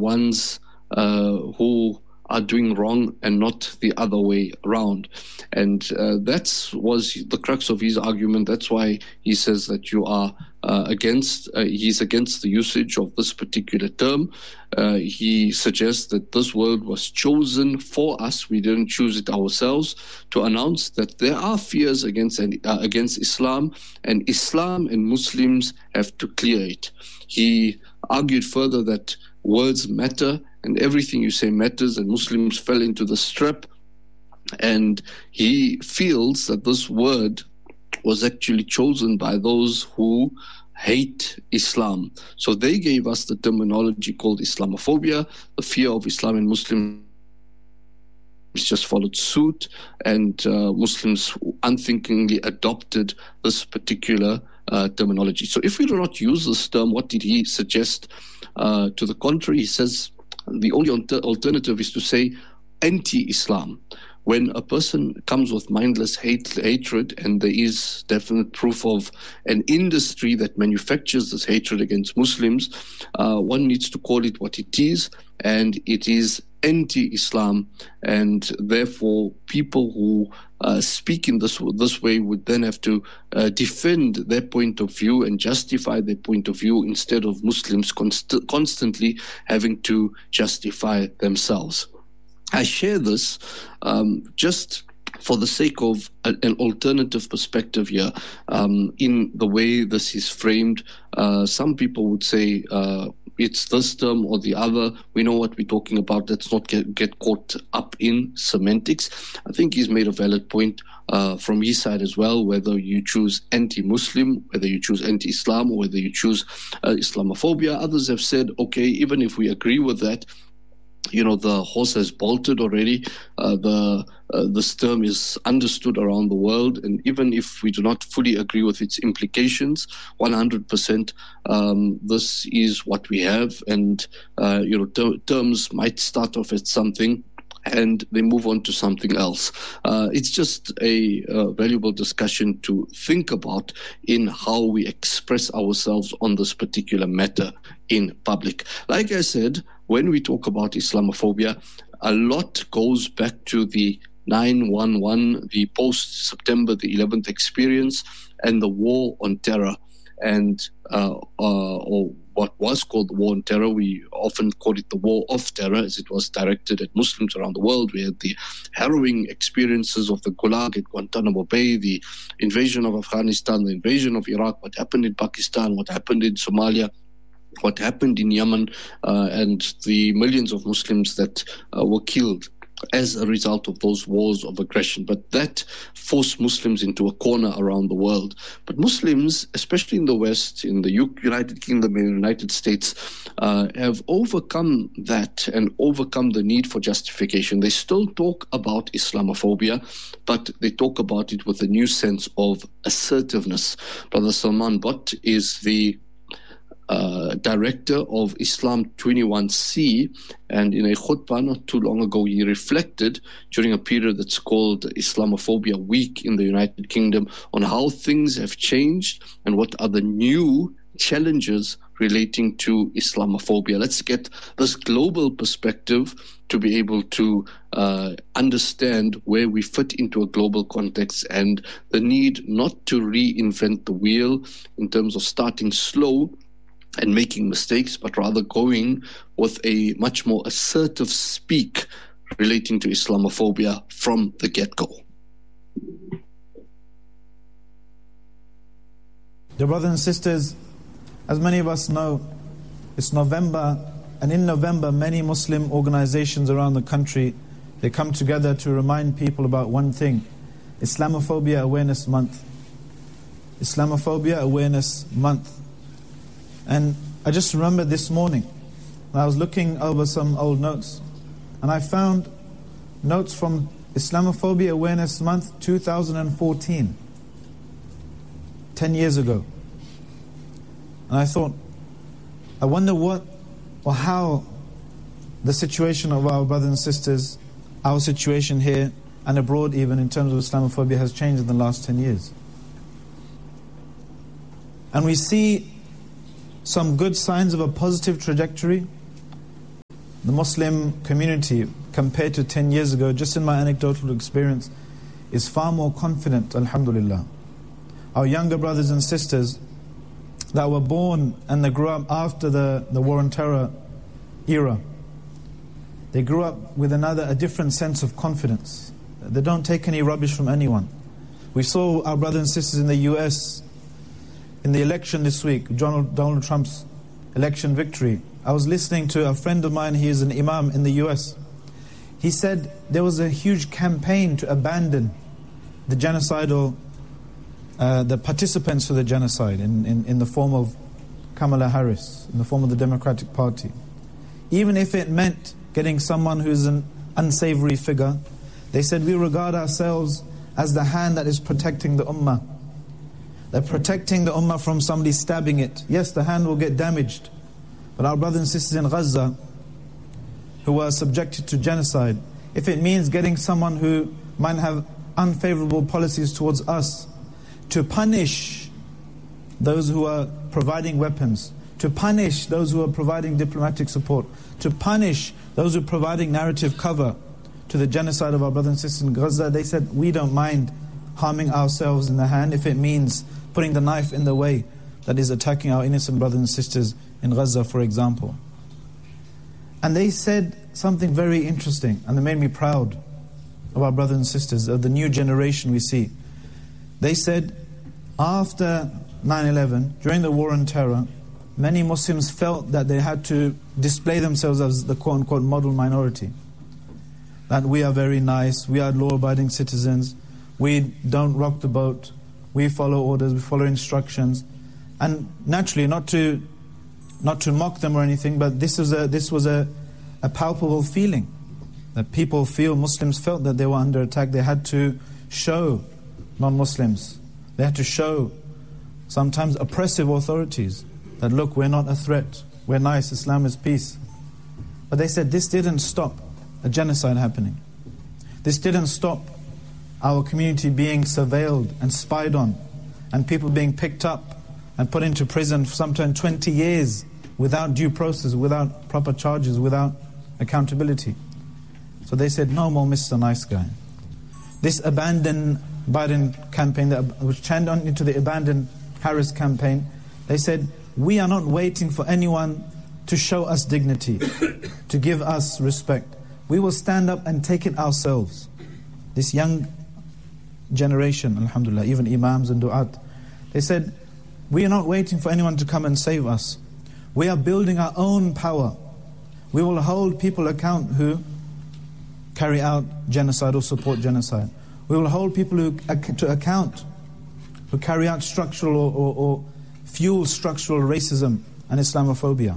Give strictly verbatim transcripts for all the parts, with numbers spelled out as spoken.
ones uh, who are doing wrong and not the other way around. And uh, that was the crux of his argument. That's why he says that you are uh, against, uh, he's against the usage of this particular term. Uh, he suggests that this word was chosen for us. We didn't choose it ourselves, to announce that there are fears against, uh, against Islam, and Islam and Muslims have to clear it. He argued further that words matter and everything you say matters, and Muslims fell into the trap. And he feels that this word was actually chosen by those who hate Islam. So they gave us the terminology called Islamophobia, the fear of Islam and Muslims just followed suit, and uh, Muslims unthinkingly adopted this particular uh, terminology. So if we do not use this term, what did he suggest? Uh, to the contrary, he says the only alter- alternative is to say anti-Islam. When a person comes with mindless hate, hatred, and there is definite proof of an industry that manufactures this hatred against Muslims, uh, one needs to call it what it is, and it is anti-Islam. And therefore, people who uh, speak in this this way would then have to uh, defend their point of view and justify their point of view, instead of Muslims const- constantly having to justify themselves. I share this um, just for the sake of a, an alternative perspective here um, in the way this is framed. Uh, some people would say uh, it's this term or the other. We know what we're talking about. Let's not get, get caught up in semantics. I think he's made a valid point uh, from his side as well, whether you choose anti-Muslim, whether you choose anti-Islam, or whether you choose uh, Islamophobia. Others have said, okay, even if we agree with that, you know, the horse has bolted already. Uh, the uh, this term is understood around the world, and even if we do not fully agree with its implications, one hundred percent, um, this is what we have. And uh, you know, ter- terms might start off as something, and they move on to something else. Uh, it's just a uh, valuable discussion to think about in how we express ourselves on this particular matter in public. Like I said, when we talk about Islamophobia, a lot goes back to the nine one one, the post-September the eleventh experience, and the war on terror. And uh, uh, or what was called the war on terror, we often call it the war of terror, as it was directed at Muslims around the world. We had the harrowing experiences of the Gulag at Guantanamo Bay, the invasion of Afghanistan, the invasion of Iraq, what happened in Pakistan, what happened in Somalia, what happened in Yemen, uh, and the millions of Muslims that uh, were killed as a result of those wars of aggression. But that forced Muslims into a corner around the world. But Muslims, especially in the West, in the United Kingdom and the United States, uh, have overcome that and overcome the need for justification. They still talk about Islamophobia, but they talk about it with a new sense of assertiveness. Brother Salman Butt is the Uh, director of Islam twenty-one C, and in a khutbah not too long ago, he reflected during a period that's called Islamophobia Week in the United Kingdom on how things have changed and what are the new challenges relating to Islamophobia. Let's get this global perspective to be able to uh, understand where we fit into a global context, and the need not to reinvent the wheel in terms of starting slow and making mistakes, but rather going with a much more assertive speak relating to Islamophobia from the get-go. Dear brothers and sisters, as many of us know, it's November, and in November many Muslim organizations around the country, they come together to remind people about one thing: Islamophobia Awareness Month. Islamophobia Awareness Month. And I just remember this morning, I was looking over some old notes, and I found notes from Islamophobia Awareness Month two thousand fourteen, ten years ago. And I thought, I wonder what or how the situation of our brothers and sisters, our situation here and abroad even in terms of Islamophobia, has changed in the last ten years. And we see some good signs of a positive trajectory, the Muslim community, compared to ten years ago, just in my anecdotal experience, is far more confident, alhamdulillah. Our younger brothers and sisters that were born and they grew up after the, the war on terror era, they grew up with another, a different sense of confidence. They don't take any rubbish from anyone. We saw our brothers and sisters in the U S in the election this week, Donald, Donald Trump's election victory. I was listening to a friend of mine, he is an imam in the U S. He said there was a huge campaign to abandon the genocidal, uh, the participants to the genocide in, in, in the form of Kamala Harris, in the form of the Democratic Party. Even if it meant getting someone who's an unsavory figure, they said we regard ourselves as the hand that is protecting the ummah. They're protecting the ummah from somebody stabbing it. Yes, the hand will get damaged, but our brothers and sisters in Gaza who were subjected to genocide, if it means getting someone who might have unfavorable policies towards us to punish those who are providing weapons, to punish those who are providing diplomatic support, to punish those who are providing narrative cover to the genocide of our brothers and sisters in Gaza, they said, we don't mind harming ourselves in the hand if it means putting the knife in the way that is attacking our innocent brothers and sisters in Gaza, for example. And they said something very interesting, and they made me proud of our brothers and sisters, of the new generation we see. They said, after nine eleven, during the war on terror, many Muslims felt that they had to display themselves as the quote-unquote model minority. That we are very nice, we are law-abiding citizens, we don't rock the boat, we follow orders, we follow instructions. And naturally, not to not to mock them or anything, but this was a this was a, a palpable feeling that people feel, Muslims felt that they were under attack. They had to show non-Muslims, they had to show sometimes oppressive authorities that look, we're not a threat, we're nice, Islam is peace. But they said this didn't stop a genocide happening. This didn't stop our community being surveilled and spied on, and people being picked up and put into prison for sometimes twenty years without due process, without proper charges, without accountability. So they said, no more Mister Nice Guy. This abandon Biden campaign, that, which turned on into the abandon Harris campaign, they said, we are not waiting for anyone to show us dignity, to give us respect. We will stand up and take it ourselves. This young generation, alhamdulillah, even imams and du'at, they said, we are not waiting for anyone to come and save us. We are building our own power. We will hold people account who carry out genocide or support genocide. We will hold people who, to account who carry out structural or, or, or fuel structural racism and Islamophobia.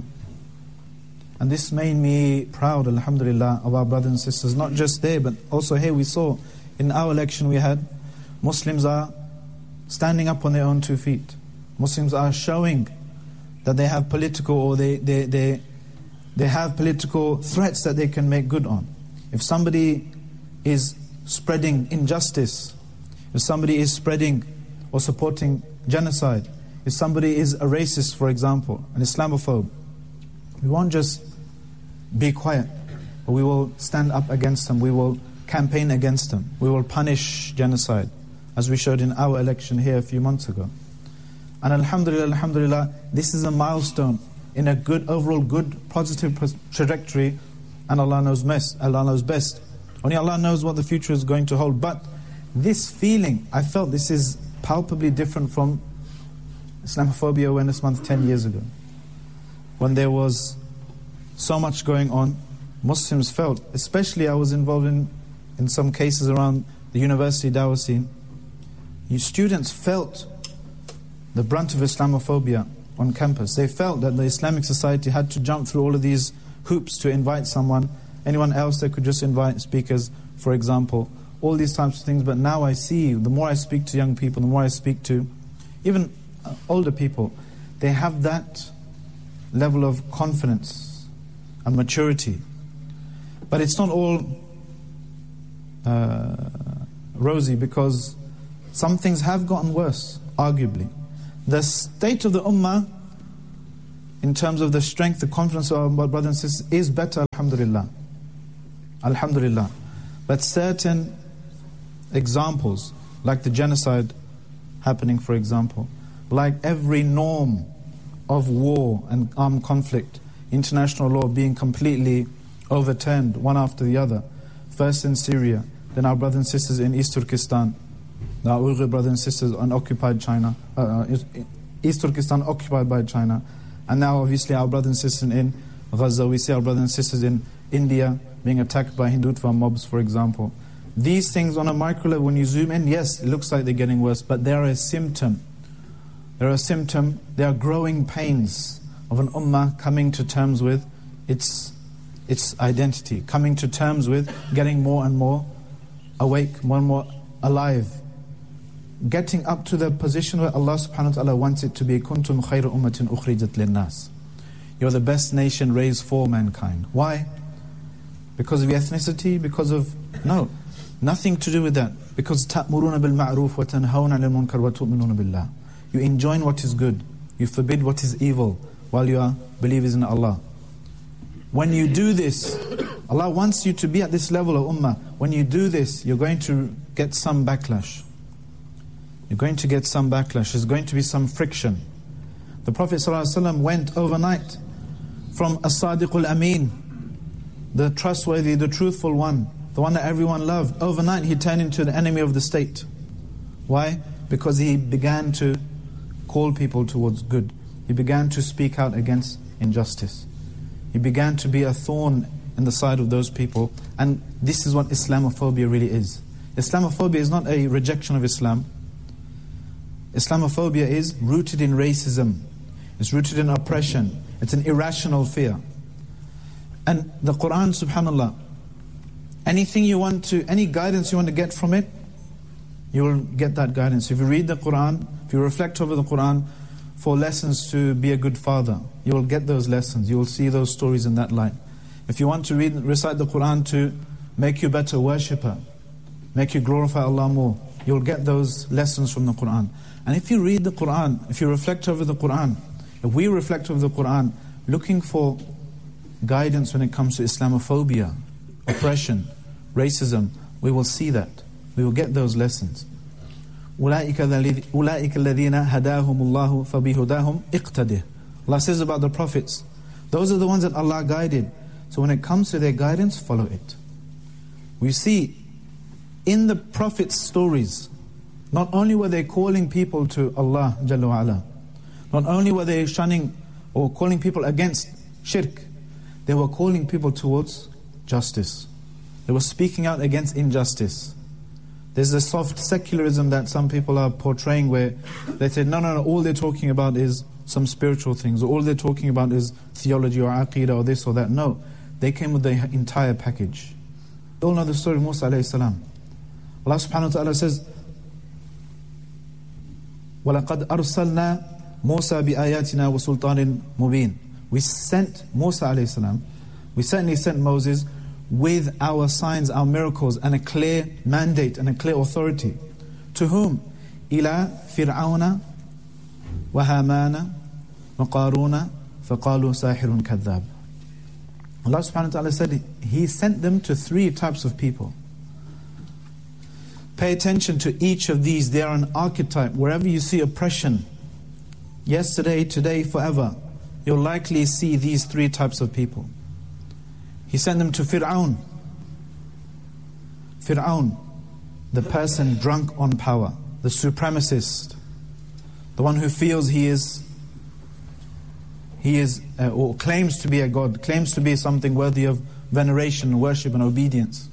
And this made me proud, alhamdulillah, of our brothers and sisters, not just there, but also here we saw in our election we had, Muslims are standing up on their own two feet. Muslims are showing that they have political or they, they, they, they have political threats that they can make good on. If somebody is spreading injustice, if somebody is spreading or supporting genocide, if somebody is a racist, for example, an Islamophobe, we won't just be quiet, but we will stand up against them, we will campaign against them, we will punish genocide, as we showed in our election here a few months ago. And alhamdulillah, alhamdulillah, this is a milestone in a good, overall good, positive trajectory, and Allah knows best. Allah knows best. Only Allah knows what the future is going to hold. But this feeling, I felt this is palpably different from Islamophobia Awareness Month ten years ago. When there was so much going on, Muslims felt, especially I was involved in, in some cases around the university dawah scene, you students felt the brunt of Islamophobia on campus. They felt that the Islamic society had to jump through all of these hoops to invite someone. Anyone else, they could just invite speakers, for example. All these types of things. But now I see, the more I speak to young people, the more I speak to even uh, older people, they have that level of confidence and maturity. But it's not all uh, rosy, because some things have gotten worse, arguably. The state of the ummah in terms of the strength, the confidence of our brothers and sisters is better, alhamdulillah. Alhamdulillah. But certain examples, like the genocide happening, for example, like every norm of war and armed conflict, international law being completely overturned one after the other, first in Syria, then our brothers and sisters in East Turkestan, our Uyghur brothers and sisters in occupied China, uh, East Turkestan occupied by China, and now obviously our brothers and sisters in Gaza, we see our brothers and sisters in India being attacked by Hindutva mobs, for example. These things on a micro level, when you zoom in, yes, it looks like they're getting worse, but they are a symptom. They're a symptom, they are growing pains of an ummah coming to terms with its, its identity, coming to terms with getting more and more awake, more and more alive, getting up to the position where Allah subhanahu wa ta'ala wants it to be. Kuntum khayra ummatin ukhrijat linnas. You're the best nation raised for mankind. Why? Because of your ethnicity? Because of... No, nothing to do with that. Because ta'muruna bil ma'ruf wa tanhawna 'anil munkar wa tu'minuna billah. You enjoin what is good, you forbid what is evil, while you are believers in Allah. When you do this, Allah wants you to be at this level of ummah. When you do this, you're going to get some backlash. You're going to get some backlash. There's going to be some friction. The Prophet ﷺ went overnight from As-Sadiqul Ameen, the trustworthy, the truthful one, the one that everyone loved. Overnight he turned into the enemy of the state. Why? Because he began to call people towards good. He began to speak out against injustice. He began to be a thorn in the side of those people. And this is what Islamophobia really is. Islamophobia is not a rejection of Islam. Islamophobia is rooted in racism. It's rooted in oppression. It's an irrational fear. And the Quran, subhanallah, anything you want to, any guidance you want to get from it, you will get that guidance. If you read the Quran, if you reflect over the Quran for lessons to be a good father, you will get those lessons. You will see those stories in that light. If you want to read, recite the Quran to make you a better worshipper, make you glorify Allah more, you will get those lessons from the Quran. And if you read the Quran, if you reflect over the Quran, if we reflect over the Quran, looking for guidance when it comes to Islamophobia, oppression, racism, we will see that. We will get those lessons. أُولَٰئِكَ الَّذِينَ هَدَاهُمُ اللَّهُ فَبِهُدَاهُمْ اِقْتَدِهِ. Allah says about the prophets, those are the ones that Allah guided. So when it comes to their guidance, follow it. We see in the prophets' stories, not only were they calling people to Allah Jalla wa Ala, not only were they shunning or calling people against shirk, they were calling people towards justice. They were speaking out against injustice. There's a soft secularism that some people are portraying where they say, no, no, no, all they're talking about is some spiritual things, or all they're talking about is theology or aqidah or this or that. No, they came with the entire package. You all know the story of Musa alayhi salam. Allah subhanahu wa ta'ala says, وَلَقَدْ أَرْسَلْنَا مُوسَى بِآيَاتِنَا وَسُلْطَانٍ مُبِينٍ. We sent Musa alayhi salam, we certainly sent Moses with our signs, our miracles, and a clear mandate and a clear authority. To whom? إِلَى فِرْعَوْنَ وَهَامَانَ وَقَارُونَ فَقَالُوا سَاحِرٌ كَذَّابٌ. Allah subhanahu wa ta'ala said He sent them to three types of people. Pay attention to each of these. They are an archetype. Wherever you see oppression, yesterday, today, forever, you'll likely see these three types of people. He sent them to Fir'aun. Fir'aun, the person drunk on power, the supremacist, the one who feels he is, he is, uh, or claims to be a god, claims to be something worthy of veneration, worship and obedience.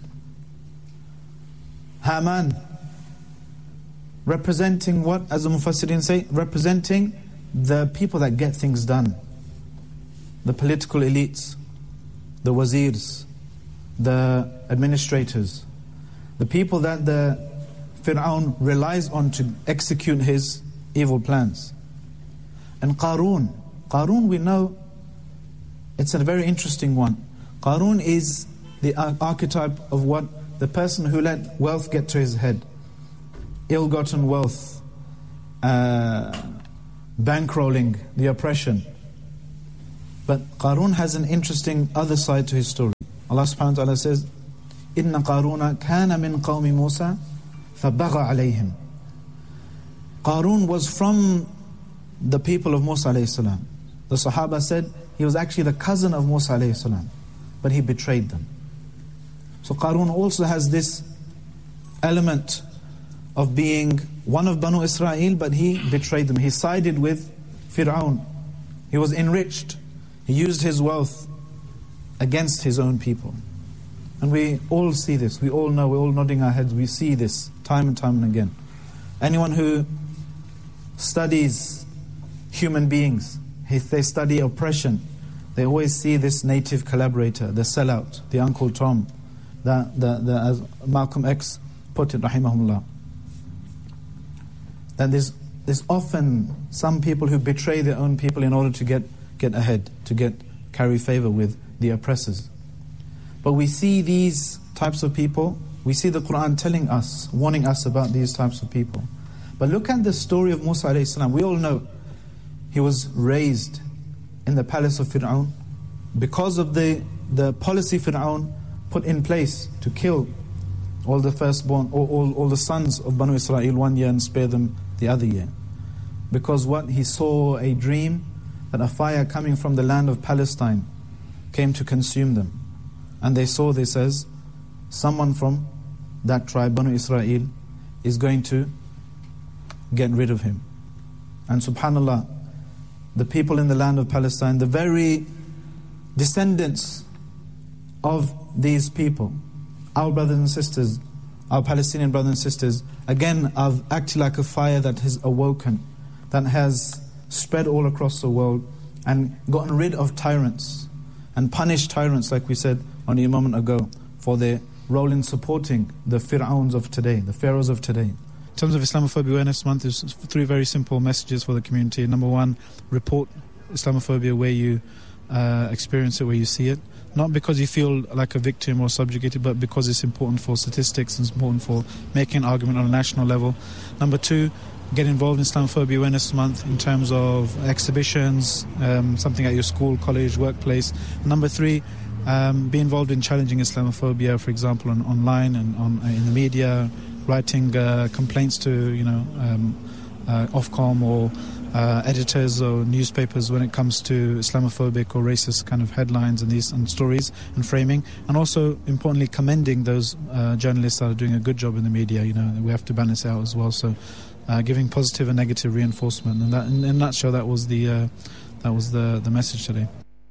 Haman, representing what, as the Mufassirin say, representing the people that get things done, the political elites, the wazirs, the administrators, the people that the Fir'aun relies on to execute his evil plans. And Qarun, Qarun we know, it's a very interesting one. Qarun is the archetype of what? The person who let wealth get to his head. Ill-gotten wealth, uh, bankrolling, the oppression. But Qarun has an interesting other side to his story. Allah subhanahu wa ta'ala says, إِنَّ قَارُونَ كَانَ مِنْ قَوْمِ مُوسَى فَبَغَى عَلَيْهِمْ. Qarun was from the people of Musa alayhi salam. The Sahaba said he was actually the cousin of Musa alayhi salam, but he betrayed them. So Qarun also has this element of being one of Banu Israel, but he betrayed them. He sided with Fir'aun. He was enriched. He used his wealth against his own people. And we all see this. We all know, we're all nodding our heads. We see this time and time and again. Anyone who studies human beings, if they study oppression, they always see this native collaborator, the sellout, the Uncle Tom, the, the, the, as Malcolm X put it, rahimahullah. That there's, there's often some people who betray their own people in order to get, get ahead, to get carry favor with the oppressors. But we see these types of people, we see the Quran telling us, warning us about these types of people. But look at the story of Musa alayhi salam. We all know he was raised in the palace of Fir'aun because of the, the policy Fir'aun put in place to kill all the firstborn, or all, all the sons of Banu Israel one year and spare them the other year. Because what? He saw a dream that a fire coming from the land of Palestine came to consume them. And they saw this as someone from that tribe, Banu Israel, is going to get rid of him. And subhanallah, the people in the land of Palestine, the very descendants of these people, our brothers and sisters, our Palestinian brothers and sisters, again are acting like a fire that has awoken, that has spread all across the world and gotten rid of tyrants and punished tyrants, like we said only a moment ago, for their role in supporting the Fir'auns of today, the pharaohs of today. In terms of Islamophobia Awareness Month, there's three very simple messages for the community. Number one, report Islamophobia where you uh, experience it, where you see it. Not because you feel like a victim or subjugated, but because it's important for statistics and it's important for making an argument on a national level. Number two, get involved in Islamophobia Awareness Month in terms of exhibitions, um, something at your school, college, workplace. Number three, um, be involved in challenging Islamophobia, for example, on, online and on, in the media, writing uh, complaints to, you know, um, uh, Ofcom or uh, editors or newspapers when it comes to Islamophobic or racist kind of headlines and these and stories and framing, and also importantly commending those uh, journalists that are doing a good job in the media. You know, we have to balance it out as well. So, uh, giving positive and negative reinforcement, and that, in, in a nutshell, that was the uh, that was the the message today.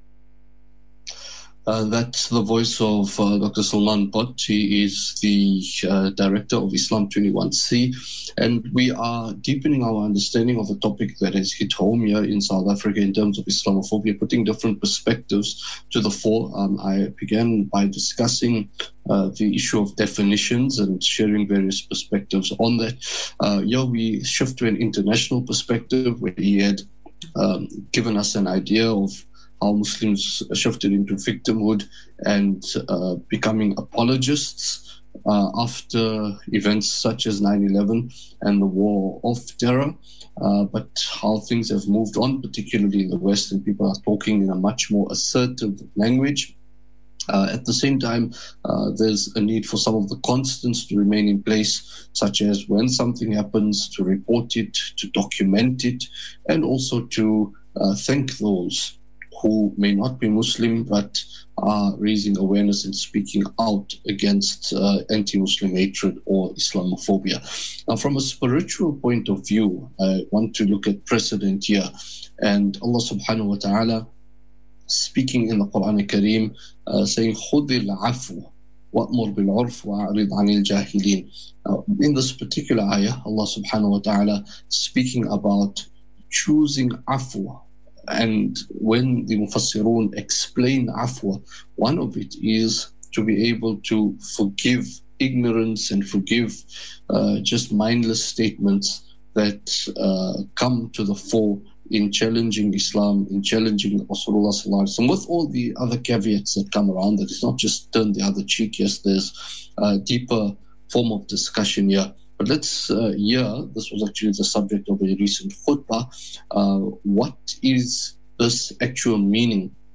Uh, that's the voice of uh, Doctor Salman Butt. He is the uh, director of Islam twenty-one C, and we are deepening our understanding of a topic that has hit home here in South Africa in terms of Islamophobia, putting different perspectives to the fore. Um, I began by discussing uh, the issue of definitions and sharing various perspectives on that. Uh, here we shift to an international perspective where he had um, given us an idea of how Muslims shifted into victimhood and uh, becoming apologists uh, after events such as nine eleven and the war of terror, uh, but how things have moved on, particularly in the West, and people are talking in a much more assertive language. Uh, at the same time, uh, there's a need for some of the constants to remain in place, such as when something happens, to report it, to document it, and also to uh, thank those who may not be Muslim but are raising awareness and speaking out against uh, anti-Muslim hatred or Islamophobia. Now, from a spiritual point of view, I want to look at precedent here. And Allah subhanahu wa ta'ala speaking in the Quran al-Kareem, uh, saying, خُذِ الْعَفْوَ وَأْمُرْ بِالْعُرْفِ وَأَعْرِضْ عَنِ الْجَاهِلِينَ. Now, in this particular ayah, Allah subhanahu wa ta'ala speaking about choosing afwa. And when the Mufassirun explain afwa, one of it is to be able to forgive ignorance and forgive uh, just mindless statements that uh, come to the fore in challenging Islam, in challenging Rasulullah sallallahu alaihi wasallam, with all the other caveats that come around that. It's not just turn the other cheek. Yes, there's a deeper form of discussion here. But let's uh, hear, this was actually the subject of a recent khutbah, uh, what is this actual meaning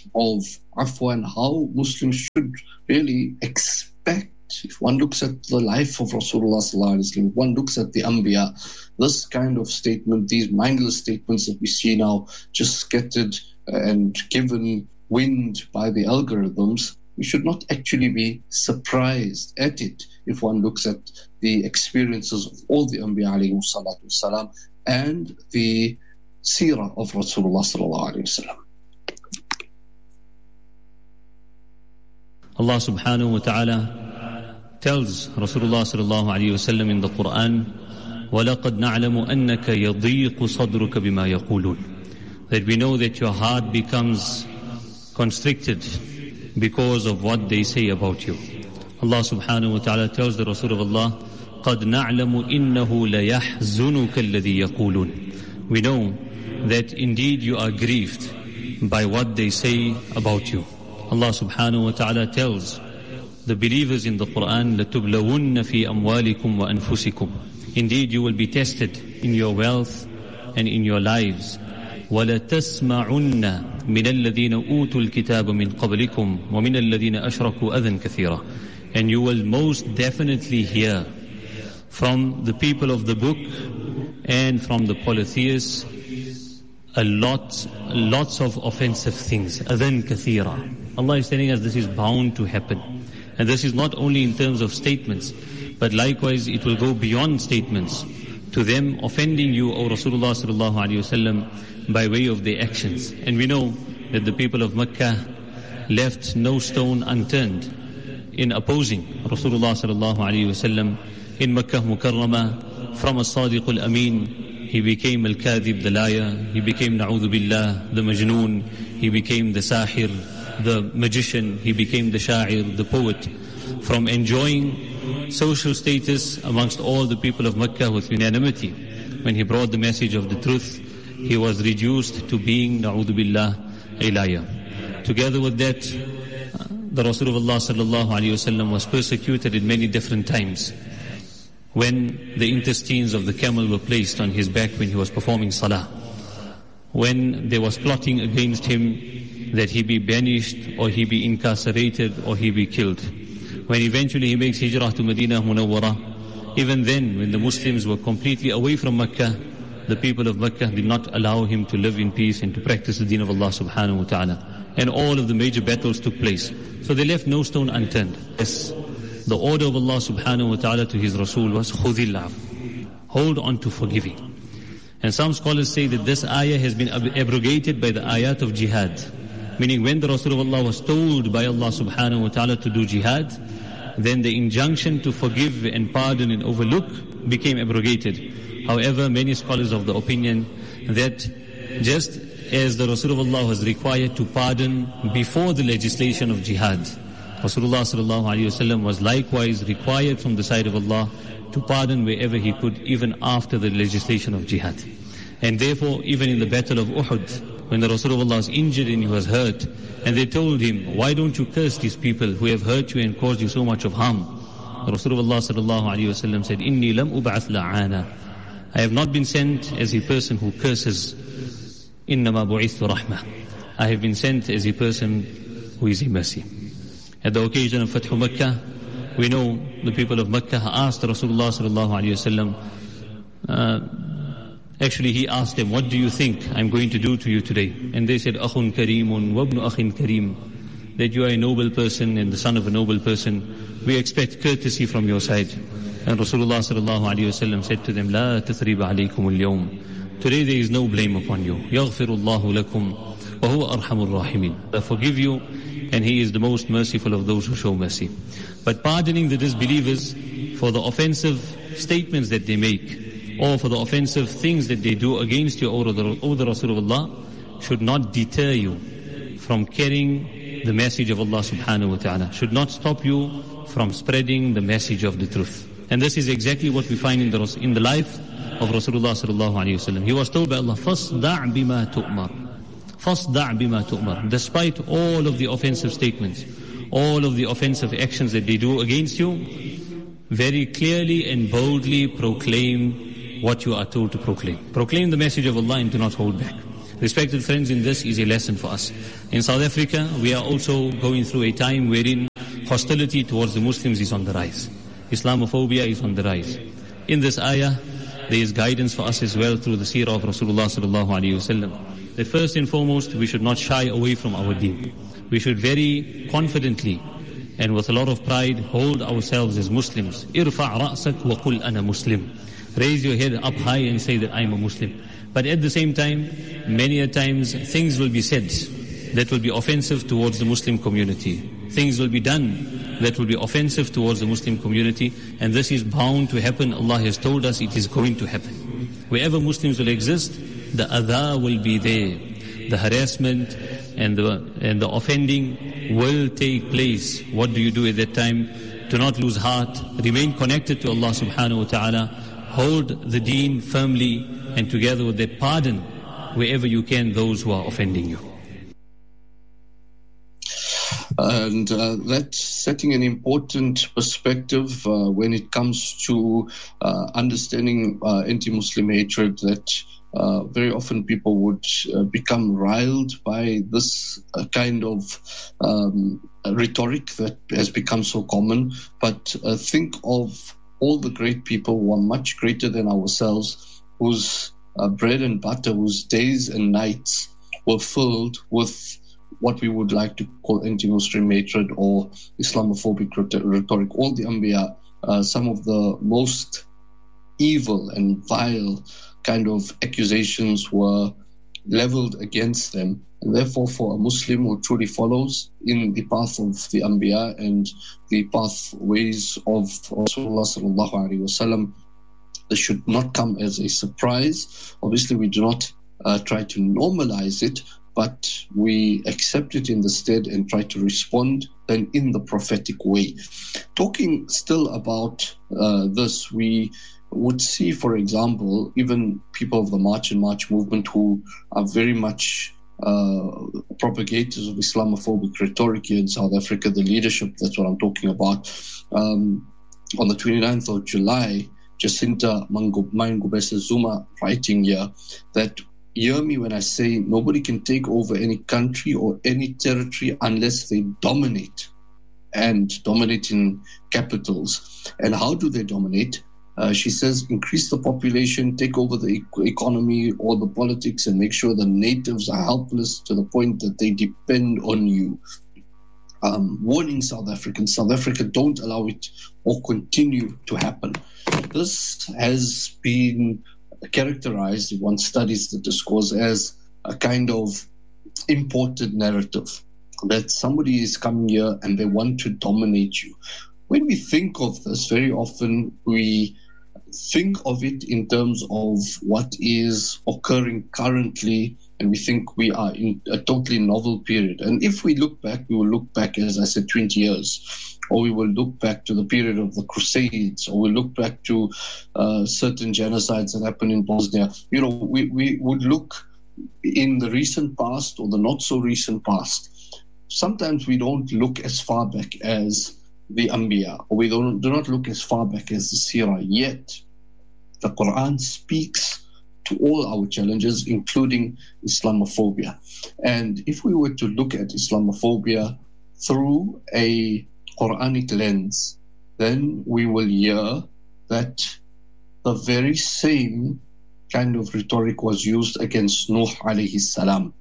of afwa and how Muslims should really expect. If one looks at the life of Rasulullah sallallahu alaihi wasallam, if one looks at the Anbiya, this kind of statement, these mindless statements that we see now, just scattered and given wind by the algorithms, we should not actually be surprised at it if one looks at the experiences of all the Anbiya alayhi salatu wasalam and the seerah of Rasulullah sallallahu alaihi wasallam. Allah subhanahu wa ta'ala tells Rasulullah sallallahu alayhi wasallam in the Quran, وَلَقَدْ نَعْلَمُ أَنَّكَ يَضِيقُ صَدْرُكَ بِمَا يَقُولُونَ, that we know that your heart becomes constricted because of what they say about you. Allah subhanahu wa ta'ala tells the Rasul of Allah, قَدْ نَعْلَمُ إِنَّهُ لَيَحْزُنُكَ الَّذِي يَقُولُونَ, we know that indeed you are grieved by what they say about you. Allah subhanahu wa ta'ala tells the believers in the Quran, لَتُبْلَوُنَّ فِي أَمْوَالِكُمْ وَأَنفُسِكُمْ, indeed you will be tested in your wealth and in your lives. وَلَتَسْمَعُنَّ مِنَ الَّذِينَ أُوتُوا الْكِتَابَ مِنْ قَبْلِكُمْ وَمِنَ الَّذِينَ أَشْرَكُوا أَذًى كَثِيرًا, and you will most definitely hear from the people of the book and from the polytheists a lot, lots of offensive things. أَذًى كَثِيرًا, Allah is telling us this is bound to happen. And this is not only in terms of statements, but likewise it will go beyond statements to them offending you, O Rasulullah sallallahu alayhi wasallam, by way of their actions. And we know that the people of Mecca left no stone unturned in opposing Rasulullah sallallahu alayhi wasallam. In Makkah Mukarramah, from as-Sadiq al-Amin, he became al-Kadhib, the liar. He became, na'udhu billah, the Majnoon. He became the Sahir, the magician. He became the Sha'ir, the poet. From enjoying social status amongst all the people of Mecca with unanimity, when he brought the message of the truth, he was reduced to being, na'udhu billah, a liar. Together with that, the Rasulullah sallallahu alayhi wasallam was persecuted in many different times. When the intestines of the camel were placed on his back when he was performing salah, when there was plotting against him that he be banished or he be incarcerated or he be killed. When eventually he makes hijrah to Medina Munawwara, even then when the Muslims were completely away from Mecca, the people of Mecca did not allow him to live in peace and to practice the deen of Allah subhanahu wa ta'ala. And all of the major battles took place. So they left no stone unturned. Yes, the order of Allah subhanahu wa ta'ala to His Rasul was khudhil af, hold on to forgiving. And some scholars say that this ayah has been abrogated by the ayat of jihad. Meaning when the Rasulullah was told by Allah subhanahu wa ta'ala to do jihad, then the injunction to forgive and pardon and overlook became abrogated. However, many scholars of the opinion that just as the Rasulullah was required to pardon before the legislation of jihad, Rasulullah sallallahu alayhi wasallam was likewise required from the side of Allah to pardon wherever he could, even after the legislation of jihad. And therefore, even in the battle of Uhud, when the Rasulullah was injured and he was hurt, and they told him, why don't you curse these people who have hurt you and caused you so much of harm? Rasulullah sallallahu alayhi wasallam said, Inni lam ub'ath la'ana, I have not been sent as a person who curses. Innama bu'ithu rahmah, I have been sent as a person who is a mercy. At the occasion of Fathu Makkah, we know the people of Makkah asked Rasulullah sallallahu alayhi wasallam, uh, actually he asked them, what do you think I'm going to do to you today? And they said, Akhun kareemun wabnu akhin kareem, that you are a noble person and the son of a noble person. We expect courtesy from your side. And Rasulullah sallallahu alayhi wasallam said to them, La tathriba alaykum al-yawm, today there is no blame upon you. Yaghfirullahu lakum wa huwa arhamur rahimin. I forgive you, and He is the most merciful of those who show mercy. But pardoning the disbelievers for the offensive statements that they make, or for the offensive things that they do against you, O the, o the Rasulullah, should not deter you from carrying the message of Allah subhanahu wa ta'ala, should not stop you from spreading the message of the truth. And this is exactly what we find in the, in the life of Rasulullah sallallahu alayhi wasallam. He was told by Allah, فَاصْدَعْ بِمَا تُؤْمَرُ فَاصْدَعْ بِمَا تُؤْمَرُ, despite all of the offensive statements, all of the offensive actions that they do against you, very clearly and boldly proclaim what you are told to proclaim. Proclaim the message of Allah and do not hold back. Respected friends, in this is a lesson for us. In South Africa, we are also going through a time wherein hostility towards the Muslims is on the rise. Islamophobia is on the rise. In this ayah, there is guidance for us as well through the seerah of Rasulullah sallallahu alaihi wasallam. That first and foremost, we should not shy away from our deen. We should very confidently and with a lot of pride hold ourselves as Muslims. Irfa' ra'sak wa qul ana Muslim. Raise your head up high and say that I am a Muslim. But at the same time, many a times things will be said that will be offensive towards the Muslim community. Things will be done that will be offensive towards the Muslim community, and this is bound to happen. Allah has told us it is going to happen. Wherever Muslims will exist, the adha will be there. The harassment and the, and the offending will take place. What do you do at that time? Do not lose heart. Remain connected to Allah subhanahu wa ta'ala. Hold the deen firmly, and together with that, pardon wherever you can those who are offending you. And uh, that's setting an important perspective uh, when it comes to uh, understanding uh, anti-Muslim hatred, that uh, very often people would uh, become riled by this uh, kind of um, rhetoric that has become so common. But uh, think of all the great people who are much greater than ourselves, whose uh, bread and butter, whose days and nights were filled with what we would like to call anti-Muslim hatred or Islamophobic rhetoric. All the Anbiya, uh, some of the most evil and vile kind of accusations were leveled against them. And therefore, for a Muslim who truly follows in the path of the Anbiya and the pathways of Rasulullah sallallahu alaihi wasallam, this should not come as a surprise. Obviously, we do not uh, try to normalize it, but we accept it in the stead and try to respond then in the prophetic way. Talking still about uh, this, we would see, for example, even people of the March and March movement who are very much uh, propagators of Islamophobic rhetoric here in South Africa, the leadership, that's what I'm talking about. Um, on the twenty-ninth of July, Jacinta Mangubesa Zuma writing here that, hear me when I say nobody can take over any country or any territory unless they dominate, and dominate in capitals. And how do they dominate? Uh, she says, increase the population, take over the e- economy or the politics, and make sure the natives are helpless to the point that they depend on you. Um, warning South Africans, South Africa, don't allow it or continue to happen. This has been characterized, if one studies the discourse, as a kind of imported narrative that somebody is coming here and they want to dominate you. When we think of this, very often we think of it in terms of what is occurring currently, and we think we are in a totally novel period. And if we look back, we will look back, as I said, twenty years, or we will look back to the period of the Crusades, or we'll look back to uh, certain genocides that happened in Bosnia. You know, we, we would look in the recent past or the not so recent past. Sometimes we don't look as far back as the Anbiya, or we don't, do not look as far back as the Seerah. Yet, the Quran speaks to all our challenges, including Islamophobia. And if we were to look at Islamophobia through a Quranic lens, then we will hear that the very same kind of rhetoric was used against Nuh alayhi salam.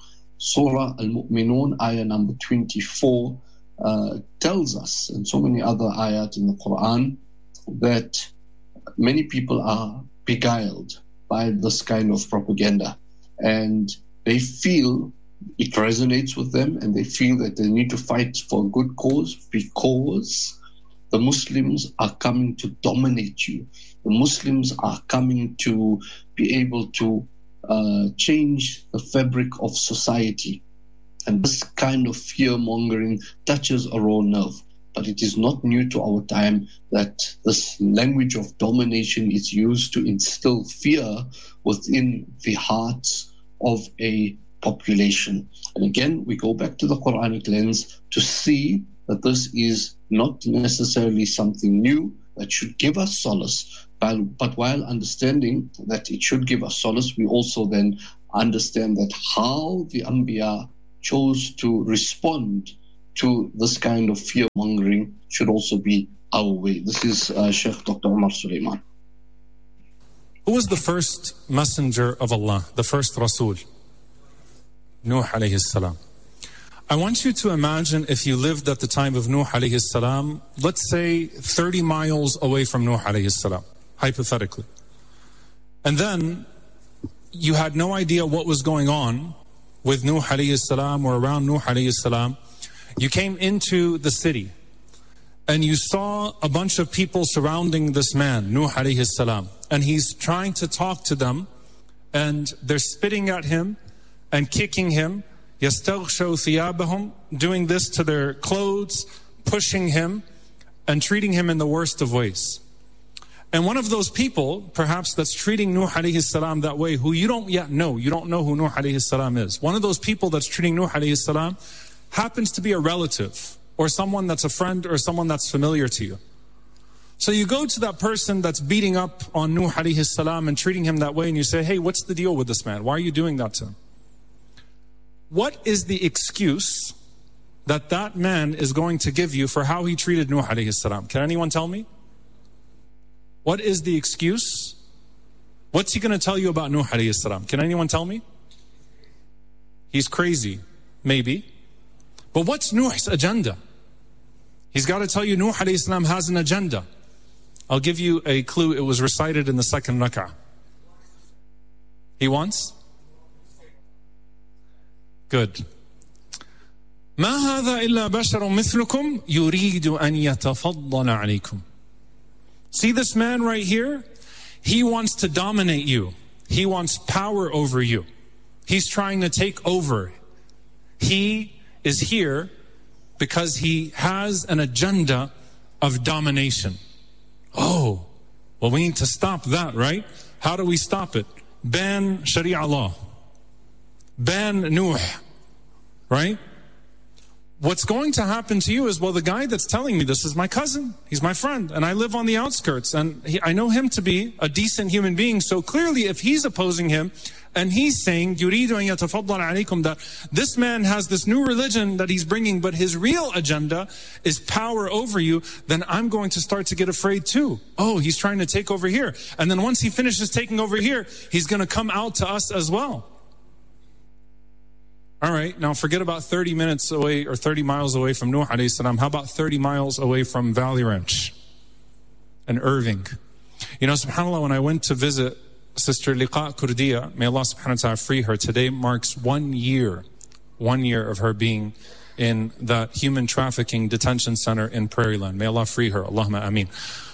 Surah Al-Mu'minun, ayah number twenty-four, uh, tells us, and so many other ayat in the Quran, that many people are beguiled by this kind of propaganda, and they feel it resonates with them, and they feel that they need to fight for a good cause because the Muslims are coming to dominate you. The Muslims are coming to be able to uh, change the fabric of society. And this kind of fear-mongering touches a raw nerve. But it is not new to our time that this language of domination is used to instill fear within the hearts of a population. And again, we go back to the Quranic lens to see that this is not necessarily something new that should give us solace. But while understanding that it should give us solace, we also then understand that how the Anbiya chose to respond to this kind of fear-mongering should also be our way. This is uh, Sheikh Doctor Omar Suleiman. Who was the first messenger of Allah, the first Rasul? Nuh alayhi salam. I want you to imagine if you lived at the time of Nuh alayhi salam, let's say thirty miles away from Nuh alayhi salam, hypothetically. And then you had no idea what was going on with Nuh alayhi salam or around Nuh alayhi salam. You came into the city and you saw a bunch of people surrounding this man, Nuh alayhi salam. And he's trying to talk to them and they're spitting at him and kicking him. يَسْتَغْشَوْ ثِيَابَهُمْ, doing this to their clothes, pushing him and treating him in the worst of ways. And one of those people, perhaps that's treating Nuh alayhi salam that way, who you don't yet know, you don't know who Nuh alayhi salam is. One of those people that's treating Nuh alayhi salam happens to be a relative or someone that's a friend or someone that's familiar to you. So you go to that person that's beating up on Nuh alayhi salam and treating him that way and you say, hey, what's the deal with this man? Why are you doing that to him? What is the excuse that that man is going to give you for how he treated Nuh alayhi salam? Can anyone tell me? What is the excuse? What's he going to tell you about Nuh alayhi salam? Can anyone tell me? He's crazy, maybe. But what's Nuh's agenda? He's got to tell you Nuh alayhi salam has an agenda. I'll give you a clue. It was recited in the second rak'ah. He wants? Good. ما هذا إلا بشر مثلكم يريد أن يتفضل عليكم. See this man right here? He wants to dominate you. He wants power over you. He's trying to take over. He is here because he has an agenda of domination. Oh, well, we need to stop that, right? How do we stop it? Ban Sharia law. Ban Nuh, right? What's going to happen to you is, well, the guy that's telling me this is my cousin. He's my friend, and I live on the outskirts, and he, I know him to be a decent human being. So clearly, if he's opposing him, and he's saying, يُرِيدُ أَن يَتَفَضَّلَ عَلَيْكُمْ, that this man has this new religion that he's bringing, but his real agenda is power over you, then I'm going to start to get afraid too. Oh, he's trying to take over here. And then once he finishes taking over here, he's going to come out to us as well. All right, now forget about thirty minutes away or thirty miles away from Nuh alayhi salam. How about thirty miles away from Valley Ranch and Irving? You know, subhanAllah, when I went to visit Sister Liqa Kurdiya, may Allah subhanahu wa ta'ala free her, today marks one year, one year of her being in that human trafficking detention center in Prairieland. May Allah free her. Allahumma ameen.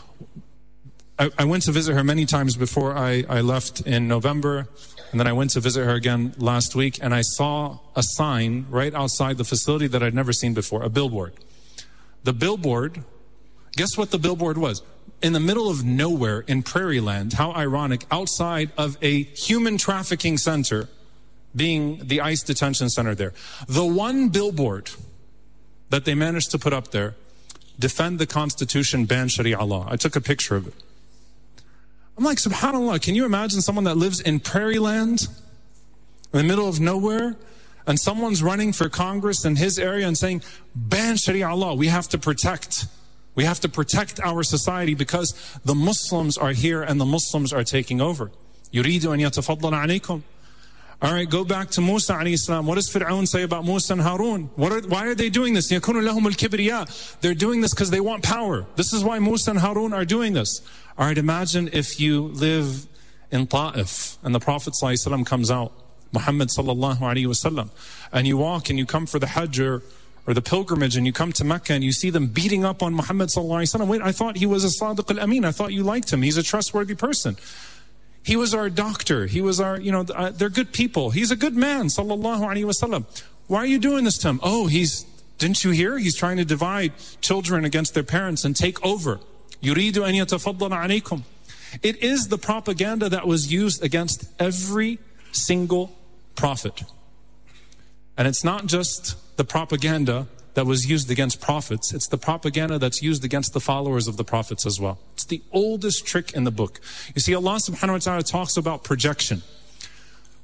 I, I went to visit her many times before I, I left in November. And then I went to visit her again last week, and I saw a sign right outside the facility that I'd never seen before, a billboard. The billboard, guess what the billboard was? In the middle of nowhere in Prairieland, how ironic, outside of a human trafficking center, being the ICE detention center there. The one billboard that they managed to put up there, defend the Constitution, ban Sharia law. I took a picture of it. I'm like, subhanAllah, can you imagine someone that lives in Prairie Land, in the middle of nowhere, and someone's running for Congress in his area and saying, ban Sharia law, we have to protect. We have to protect our society because the Muslims are here and the Muslims are taking over. يُرِيدُ أَن يَتَفَضَّلَ عَلَيْكُمْ. All right, go back to Musa alayhi salam. What does Fir'aun say about Musa and Harun? What are, why are they doing this? يَكُونُ لَهُمُ الْكِبْرِيَاء. They're doing this because they want power. This is why Musa and Harun are doing this. All right, imagine if you live in Ta'if and the Prophet ﷺ comes out, Muhammad sallallahu alayhi wasallam, and you walk and you come for the Hajj or, or the pilgrimage and you come to Mecca and you see them beating up on Muhammad sallallahu alayhi wasallam. Wait, I thought he was a Sadiq al-Amin. I thought you liked him. He's a trustworthy person. He was our doctor. He was our, you know, uh, they're good people. He's a good man, sallallahu alayhi wasallam. Why are you doing this to him? Oh, he's, didn't you hear? He's trying to divide children against their parents and take over. يُرِيدُ أَن يَتَفَضَّلَ عَلَيْكُمْ. It is the propaganda that was used against every single prophet. And it's not just the propaganda that was used against prophets, it's the propaganda that's used against the followers of the prophets as well. It's the oldest trick in the book. You see, Allah subhanahu wa ta'ala talks about projection.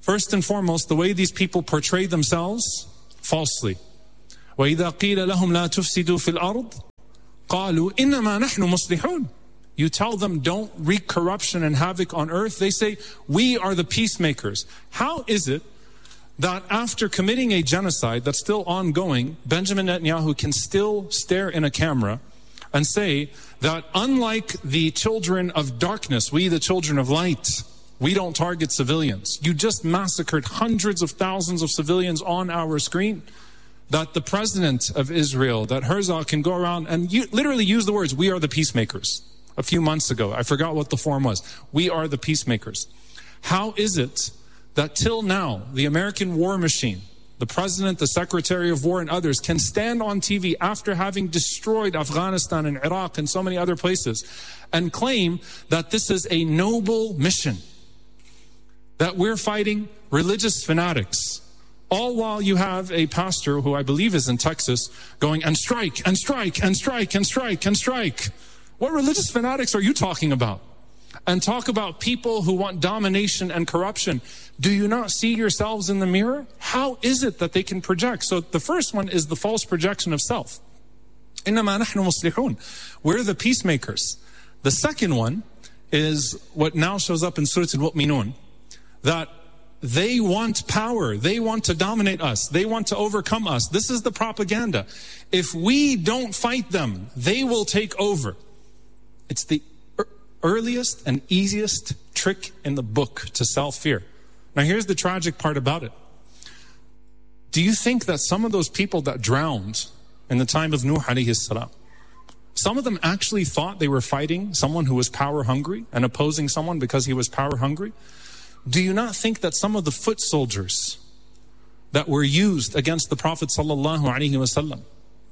First and foremost, the way these people portray themselves falsely. وَإِذَا قِيلَ لَهُمْ لَا تُفْسِدُوا فِي الْأَرْضِ قَالُوا إِنَّمَا نَحْنُ مُصْلِحُونَ. You tell them, don't wreak corruption and havoc on earth. They say, we are the peacemakers. How is it that after committing a genocide that's still ongoing, Benjamin Netanyahu can still stare in a camera and say that unlike the children of darkness, we the children of light, we don't target civilians. You just massacred hundreds of thousands of civilians on our screen. That the president of Israel, that Herzog, can go around and you, literally use the words, we are the peacemakers. A few months ago, I forgot what the form was. We are the peacemakers. How is it that till now, the American war machine, the president, the secretary of war, and others can stand on T V after having destroyed Afghanistan and Iraq and so many other places and claim that this is a noble mission, that we're fighting religious fanatics, all while you have a pastor who I believe is in Texas going and strike and strike and strike and strike and strike. What religious fanatics are you talking about? And talk about people who want domination and corruption. Do you not see yourselves in the mirror? How is it that they can project? So the first one is the false projection of self. إِنَّمَا نَحْنُ مُصْلِحُونَ. We're the peacemakers. The second one is what now shows up in Surah Al-Mu'minun, that they want power. They want to dominate us. They want to overcome us. This is the propaganda. If we don't fight them, they will take over. It's the earliest and easiest trick in the book to sell fear. Now here's the tragic part about it. Do you think that some of those people that drowned in the time of Nuh alayhi salam, some of them actually thought they were fighting someone who was power hungry and opposing someone because he was power hungry? Do you not think that some of the foot soldiers that were used against the Prophet sallallahu alaihi wasallam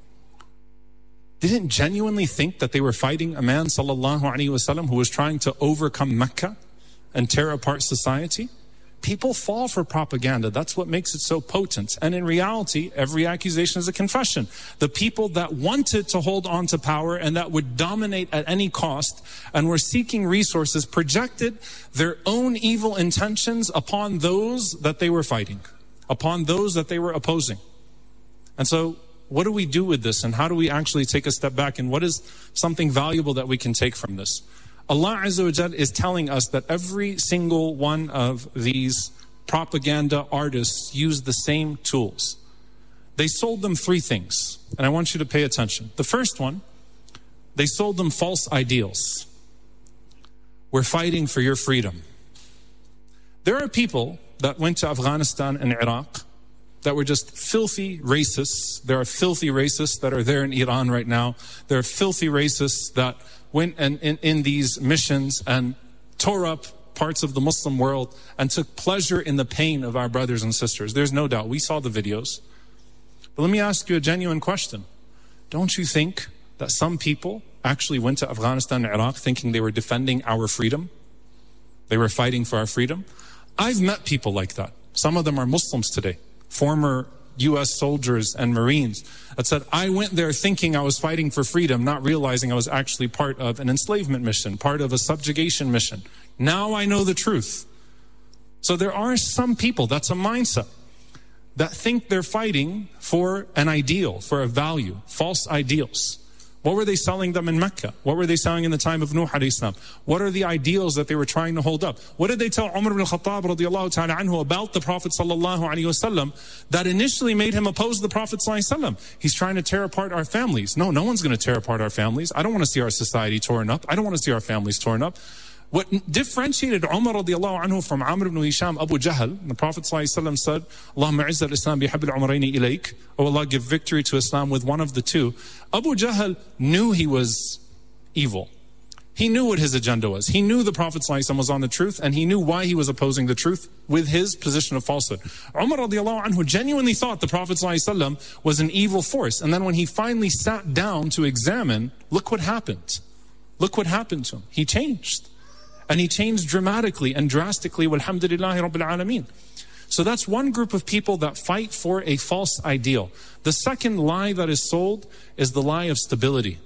didn't genuinely think that they were fighting a man sallallahu alaihi wasallam who was trying to overcome Mecca and tear apart society? People fall for propaganda. That's what makes it so potent. And in reality, every accusation is a confession. The people that wanted to hold on to power and that would dominate at any cost and were seeking resources projected their own evil intentions upon those that they were fighting, upon those that they were opposing. And so, what do we do with this, and how do we actually take a step back, and what is something valuable that we can take from this? Allah Azza wa Jal is telling us that every single one of these propaganda artists used the same tools. They sold them three things, and I want you to pay attention. The first one, they sold them false ideals. We're fighting for your freedom. There are people that went to Afghanistan and Iraq that were just filthy racists. There are filthy racists that are there in Iran right now. There are filthy racists that went and in, in these missions and tore up parts of the Muslim world and took pleasure in the pain of our brothers and sisters. There's no doubt. We saw the videos. But let me ask you a genuine question. Don't you think that some people actually went to Afghanistan and Iraq thinking they were defending our freedom? They were fighting for our freedom? I've met people like that. Some of them are Muslims today. Former U S soldiers and Marines that said, I went there thinking I was fighting for freedom, not realizing I was actually part of an enslavement mission, part of a subjugation mission. Now I know the truth. So there are some people, that's a mindset, that think they're fighting for an ideal, for a value, false ideals. What were they selling them in Mecca? What were they selling in the time of Nuh alayhi salam? What are the ideals that they were trying to hold up? What did they tell Umar ibn al-Khattab radiallahu ta'ala anhu about the Prophet sallallahu alayhi wasallam that initially made him oppose the Prophet sallallahu alayhi wasallam? He's trying to tear apart our families. No, no one's going to tear apart our families. I don't want to see our society torn up. I don't want to see our families torn up. What differentiated Umar radiallahu anhu from Amr ibn Hisham Abu Jahl, the Prophet ﷺ said, Allahumma izza al-Islam bihabbil umrayni ilayk, oh Allah, give victory to Islam with one of the two. Abu Jahl knew he was evil. He knew what his agenda was. He knew the Prophet ﷺ was on the truth, and he knew why he was opposing the truth with his position of falsehood. Umar radiallahu anhu genuinely thought the Prophet ﷺ was an evil force. And then when he finally sat down to examine, look what happened. Look what happened to him. He changed. And he changed dramatically and drastically, walhamdulillahi rabbil alameen. So that's one group of people that fight for a false ideal. The second lie that is sold is the lie of stability.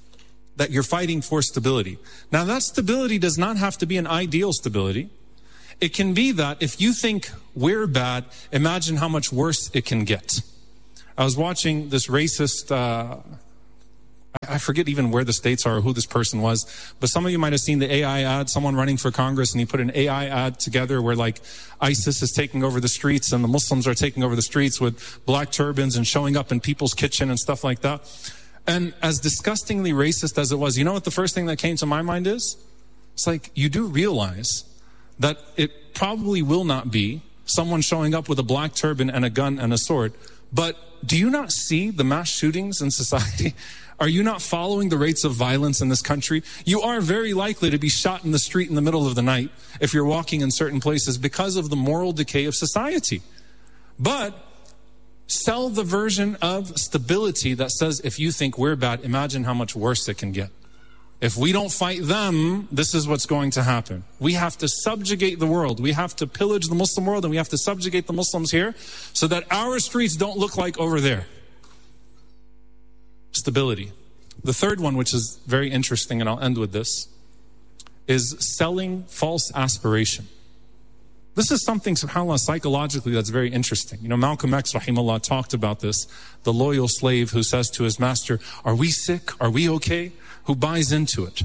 That you're fighting for stability. Now that stability does not have to be an ideal stability. It can be that if you think we're bad, imagine how much worse it can get. I was watching this racist, uh, I forget even where the states are or who this person was, but some of you might have seen the A I ad, someone running for Congress, and he put an A I ad together where like ISIS is taking over the streets and the Muslims are taking over the streets with black turbans and showing up in people's kitchen and stuff like that. And as disgustingly racist as it was, you know what the first thing that came to my mind is? It's like, you do realize that it probably will not be someone showing up with a black turban and a gun and a sword. But do you not see the mass shootings in society? Are you not following the rates of violence in this country? You are very likely to be shot in the street in the middle of the night if you're walking in certain places because of the moral decay of society. But sell the version of stability that says, if you think we're bad, imagine how much worse it can get. If we don't fight them, this is what's going to happen. We have to subjugate the world. We have to pillage the Muslim world, and we have to subjugate the Muslims here so that our streets don't look like over there. Stability. The third one, which is very interesting, and I'll end with this, is selling false aspiration. This is something, subhanAllah, psychologically that's very interesting. You know, Malcolm X, rahimahullah, talked about this. The loyal slave who says to his master, are we sick? Are we okay? Who buys into it.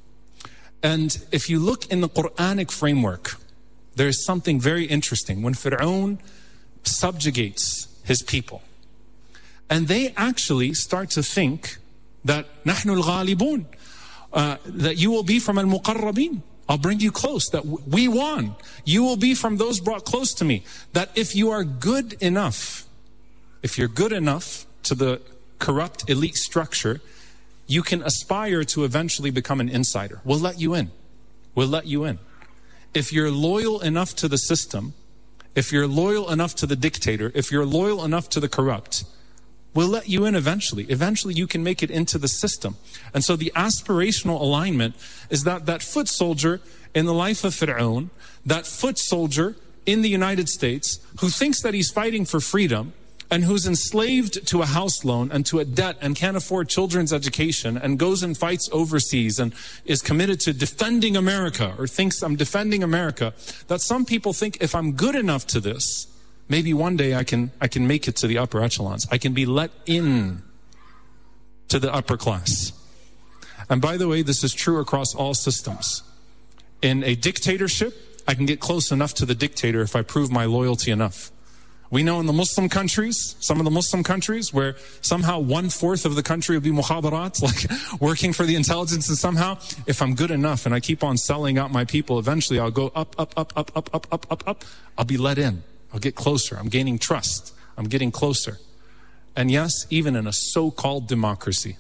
And if you look in the Quranic framework, there is something very interesting. When Fir'aun subjugates his people, and they actually start to think that نحن الغالبون, uh, that you will be from al-muqarrabin. I'll bring you close, that we won. You will be from those brought close to me. That if you are good enough, if you're good enough to the corrupt elite structure, you can aspire to eventually become an insider. We'll let you in. We'll let you in. If you're loyal enough to the system, if you're loyal enough to the dictator, if you're loyal enough to the corrupt, we'll let you in eventually. Eventually you can make it into the system. And so the aspirational alignment is that that foot soldier in the life of Fir'aun, that foot soldier in the United States who thinks that he's fighting for freedom, and who's enslaved to a house loan and to a debt and can't afford children's education and goes and fights overseas and is committed to defending America or thinks I'm defending America, that some people think if I'm good enough to this, maybe one day I can I can make it to the upper echelons. I can be let in to the upper class. And by the way, this is true across all systems. In a dictatorship, I can get close enough to the dictator if I prove my loyalty enough. We know in the Muslim countries, some of the Muslim countries, where somehow one-fourth of the country will be mukhabarat, like working for the intelligence, and somehow, if I'm good enough and I keep on selling out my people, eventually I'll go up, up, up, up, up, up, up, up, up. I'll be let in. I'll get closer. I'm gaining trust. I'm getting closer. And yes, even in a so-called democracy,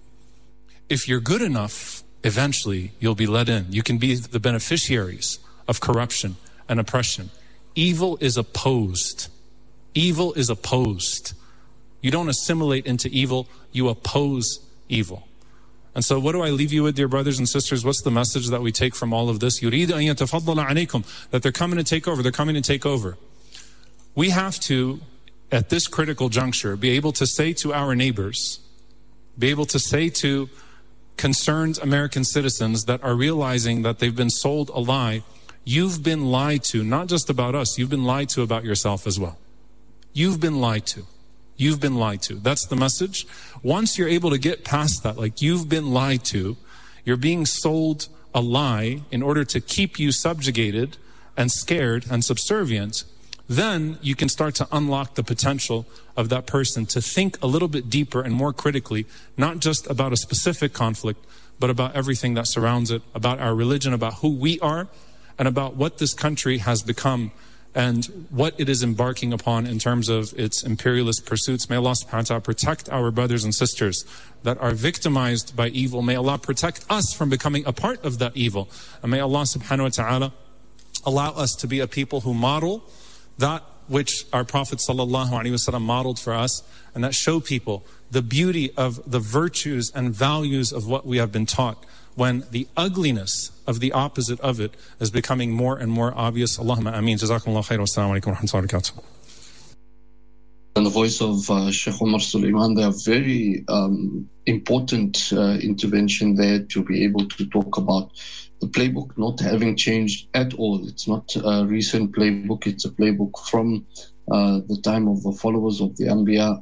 if you're good enough, eventually you'll be let in. You can be the beneficiaries of corruption and oppression. Evil is opposed. Evil is opposed. You don't assimilate into evil, you oppose evil. And so what do I leave you with, dear brothers and sisters? What's the message that we take from all of this? يُرِيدُ أَن يَتَفَضَّلَ عَلَيْكُمْ, that they're coming to take over, they're coming to take over. We have to, at this critical juncture, be able to say to our neighbors, be able to say to concerned American citizens that are realizing that they've been sold a lie, you've been lied to, not just about us, you've been lied to about yourself as well. You've been lied to. You've been lied to. That's the message. Once you're able to get past that, like you've been lied to, you're being sold a lie in order to keep you subjugated and scared and subservient, then you can start to unlock the potential of that person to think a little bit deeper and more critically, not just about a specific conflict, but about everything that surrounds it, about our religion, about who we are, and about what this country has become and what it is embarking upon in terms of its imperialist pursuits. May Allah subhanahu wa ta'ala protect our brothers and sisters that are victimized by evil. May Allah protect us from becoming a part of that evil. And may Allah subhanahu wa ta'ala allow us to be a people who model that which our Prophet sallallahu alaihi wasallam modeled for us, and that show people the beauty of the virtues and values of what we have been taught, when the ugliness of the opposite of it is becoming more and more obvious. Allahumma ameen. Jazakumullah khair. Wassalamu alaikum wa rahmatullahi wa barakatuh. And the voice of uh, Sheikh Omar Suleiman, they are very um, important uh, intervention there to be able to talk about the playbook not having changed at all. It's not a recent playbook. It's a playbook from uh, the time of the followers of the Anbiya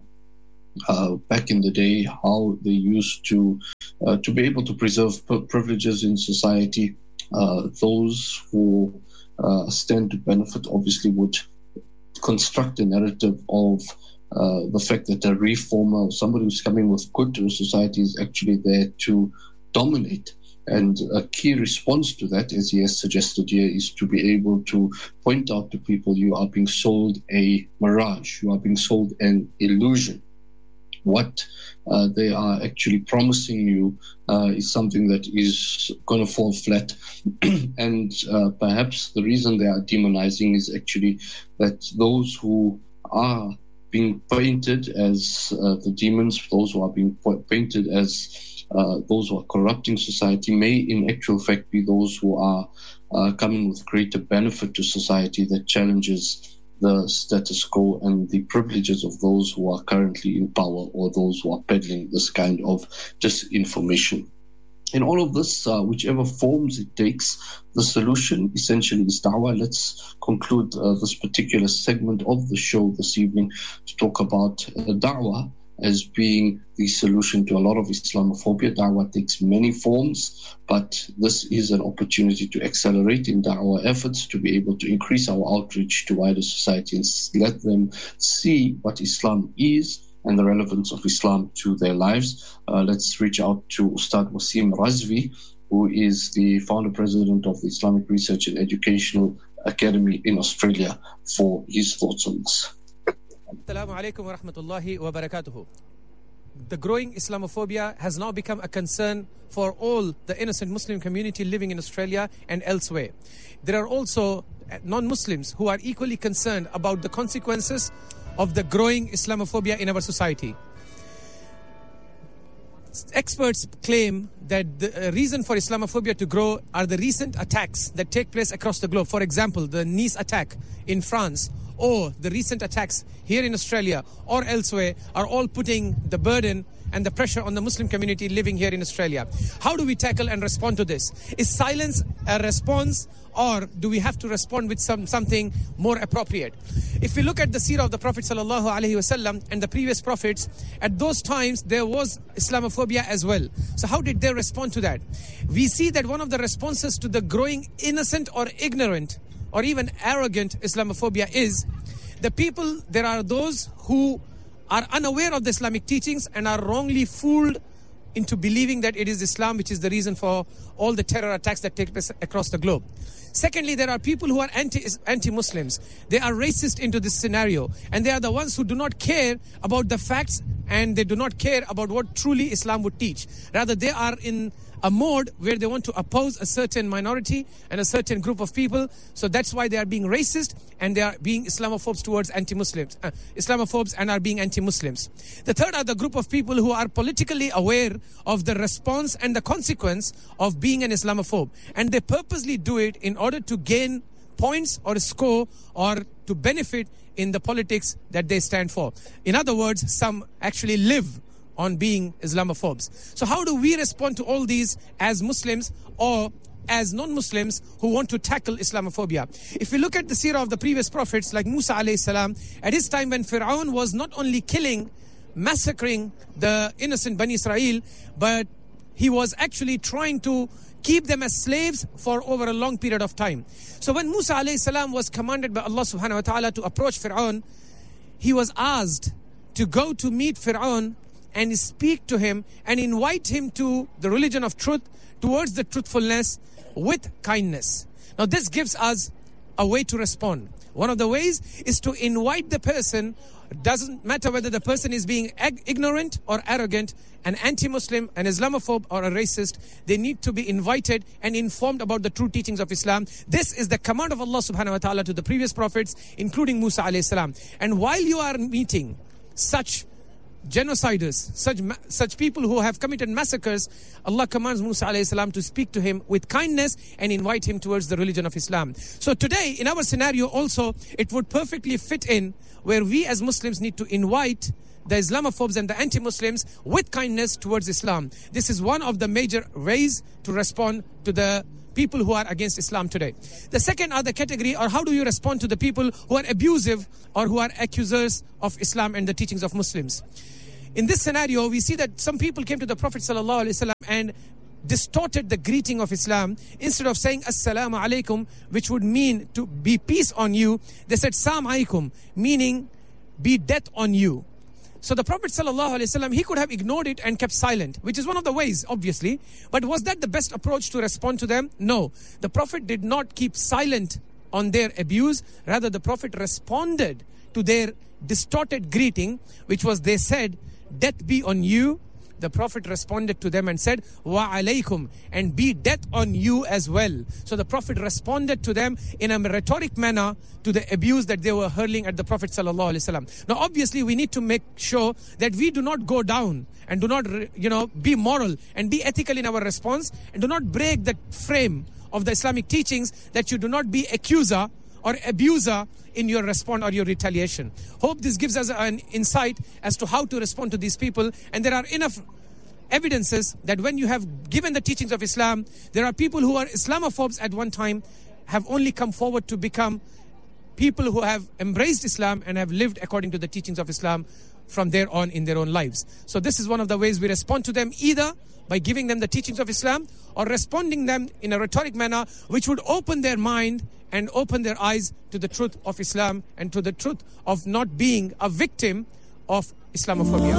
uh, back in the day, how they used to uh, to be able to preserve privileges in society. Uh, those who uh, stand to benefit obviously would construct a narrative of uh, the fact that a reformer, somebody who's coming with good to society, is actually there to dominate. And a key response to that, as he has suggested here, is to be able to point out to people you are being sold a mirage, you are being sold an illusion. What uh, they are actually promising you uh, is something that is going to fall flat. And uh, perhaps the reason they are demonizing is actually that those who are being painted as uh, the demons, those who are being painted as Uh, those who are corrupting society, may in actual fact be those who are uh, coming with greater benefit to society that challenges the status quo and the privileges of those who are currently in power or those who are peddling this kind of disinformation. In all of this, uh, whichever forms it takes, the solution essentially is da'wah. Let's conclude uh, this particular segment of the show this evening to talk about uh, da'wah as being the solution to a lot of Islamophobia. Da'wah takes many forms, but this is an opportunity to accelerate in da'wah efforts, to be able to increase our outreach to wider society and let them see what Islam is and the relevance of Islam to their lives. Uh, let's reach out to Ustad Wasim Razvi, who is the founder-president of the Islamic Research and Educational Academy in Australia, for his thoughts on this. Assalamu alaikum wa rahmatullahi wa barakatuhu. The growing Islamophobia has now become a concern for all the innocent Muslim community living in Australia and elsewhere. There are also non-Muslims who are equally concerned about the consequences of the growing Islamophobia in our society. Experts claim that the reason for Islamophobia to grow are the recent attacks that take place across the globe. For example, the Nice attack in France, or the recent attacks here in Australia or elsewhere, are all putting the burden and the pressure on the Muslim community living here in Australia. How do we tackle and respond to this? Is silence a response, or do we have to respond with some something more appropriate? If we look at the seerah of the Prophet sallallahu alaihi wasallam and the previous prophets, at those times there was Islamophobia as well. So how did they respond to that? We see that one of the responses to the growing innocent or ignorant or even arrogant Islamophobia is the people, there are those who are unaware of the Islamic teachings and are wrongly fooled into believing that it is Islam which is the reason for all the terror attacks that take place across the globe. Secondly, there are people who are anti, anti-Muslims. They are racist into this scenario, and they are the ones who do not care about the facts, and they do not care about what truly Islam would teach. Rather, they are in a mode where they want to oppose a certain minority and a certain group of people. So that's why they are being racist, and they are being Islamophobes towards anti-Muslims, uh, Islamophobes and are being anti-Muslims. The third are the group of people who are politically aware of the response and the consequence of being an Islamophobe, and they purposely do it in order to gain points or score or to benefit in the politics that they stand for. In other words, some actually live on being Islamophobes. So how do we respond to all these as Muslims or as non-Muslims who want to tackle Islamophobia? If we look at the seerah of the previous prophets like Musa alayhi salam, at his time when Fir'aun was not only killing, massacring the innocent Bani Israel, but he was actually trying to keep them as slaves for over a long period of time. So when Musa alayhi salam was commanded by Allah subhanahu wa ta'ala to approach Fir'aun, he was asked to go to meet Fir'aun and speak to him and invite him to the religion of truth, towards the truthfulness with kindness. Now this gives us a way to respond. One of the ways is to invite the person. Doesn't matter whether the person is being ag- ignorant or arrogant, an anti-Muslim, an Islamophobe or a racist. They need to be invited and informed about the true teachings of Islam. This is the command of Allah subhanahu wa ta'ala to the previous prophets, including Musa alayhi salam. And while you are meeting such genociders, such such people who have committed massacres, Allah commands Musa alayhi salam to speak to him with kindness and invite him towards the religion of Islam. So today, in our scenario also, it would perfectly fit in where we as Muslims need to invite the Islamophobes and the anti-Muslims with kindness towards Islam. This is one of the major ways to respond to the people who are against Islam today. The second other category, or how do you respond to the people who are abusive or who are accusers of Islam and the teachings of Muslims? In this scenario, we see that some people came to the Prophet ﷺ and distorted the greeting of Islam. Instead of saying Assalamu alaikum, which would mean to be peace on you, they said Salam alaikum, meaning be death on you. So the Prophet ﷺ, he could have ignored it and kept silent, which is one of the ways, obviously. But was that the best approach to respond to them? No. The Prophet did not keep silent on their abuse. Rather, the Prophet responded to their distorted greeting, which was, they said, death be on you. The Prophet responded to them and said, wa alaykum, and be death on you as well. So the Prophet responded to them in a rhetoric manner to the abuse that they were hurling at the Prophet ﷺ. Now obviously we need to make sure that we do not go down and do not, you know, be moral and be ethical in our response, and do not break the frame of the Islamic teachings, that you do not be accuser or abuser in your response or your retaliation. Hope this gives us an insight as to how to respond to these people. And there are enough evidences that when you have given the teachings of Islam, there are people who are Islamophobes at one time have only come forward to become people who have embraced Islam and have lived according to the teachings of Islam from there on in their own lives. So this is one of the ways we respond to them, either by giving them the teachings of Islam or responding them in a rhetoric manner which would open their mind and open their eyes to the truth of Islam and to the truth of not being a victim of Islamophobia.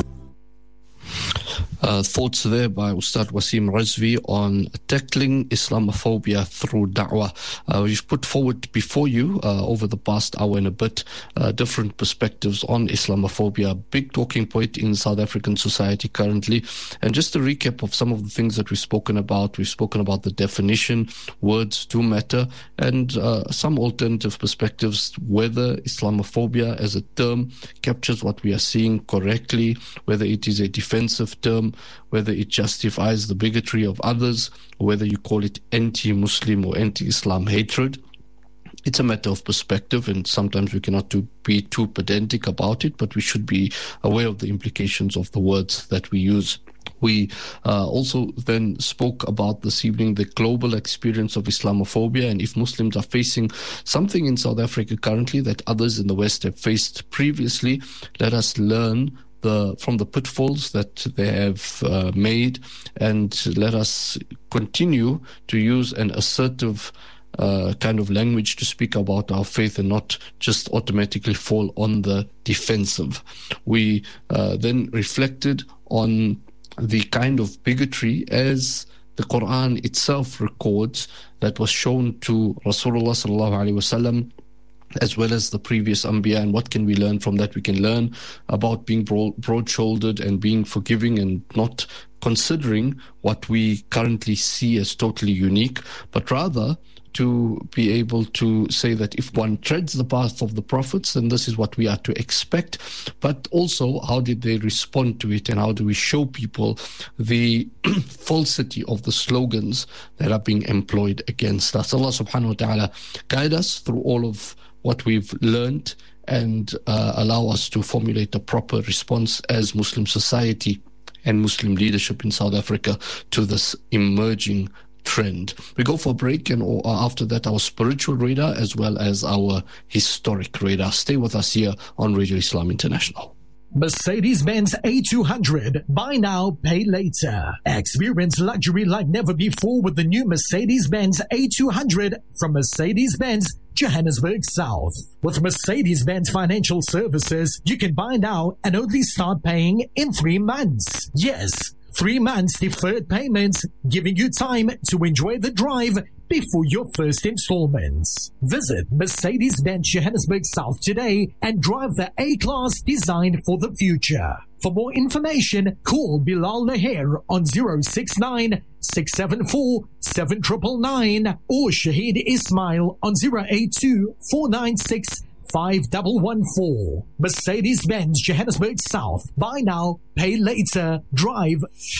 Uh, thoughts there by Ustad Wasim Razvi on tackling Islamophobia through da'wah. Uh, we've put forward before you uh, over the past hour and a bit uh, different perspectives on Islamophobia, a big talking point in South African society currently. And just a recap of some of the things that we've spoken about. We've spoken about the definition, words do matter, and uh, some alternative perspectives, whether Islamophobia as a term captures what we are seeing correctly, whether it is a defensive term, whether it justifies the bigotry of others, or whether you call it anti-Muslim or anti-Islam hatred. It's a matter of perspective, and sometimes we cannot do, be too pedantic about it, but we should be aware of the implications of the words that we use. We uh, also then spoke about this evening the global experience of Islamophobia, and if Muslims are facing something in South Africa currently that others in the West have faced previously, let us learn The, from the pitfalls that they have uh, made, and let us continue to use an assertive uh, kind of language to speak about our faith and not just automatically fall on the defensive. We uh, then reflected on the kind of bigotry as the Quran itself records that was shown to Rasulullah sallallahu alaihi wasallam, as well as the previous Anbiya, and what can we learn from that? We can learn about being broad-shouldered and being forgiving and not considering what we currently see as totally unique, but rather to be able to say that if one treads the path of the prophets, then this is what we are to expect. But also, how did they respond to it, and how do we show people the falsity of the slogans that are being employed against us? Allah subhanahu wa ta'ala guide us through all of what we've learned, and uh, allow us to formulate a proper response as Muslim society and Muslim leadership in South Africa to this emerging trend. We go for a break, and uh, after that our spiritual radar as well as our historic radar. Stay with us here on Radio Islam International. Mercedes-Benz A two hundred. Buy now, pay later. Experience luxury like never before with the new Mercedes-Benz A two hundred from Mercedes-Benz Johannesburg South. With Mercedes-Benz Financial Services, you can buy now and only start paying in three months. Yes, three months deferred payments, giving you time to enjoy the drive before your first installments. Visit Mercedes-Benz Johannesburg South today and drive the A-Class designed for the future. For more information, call Bilal Naher on zero six nine, six seven four, seven nine nine nine or Shahid Ismail on zero eight two, four nine six, five one one four. Mercedes-Benz Johannesburg South. Buy now, pay later. Drive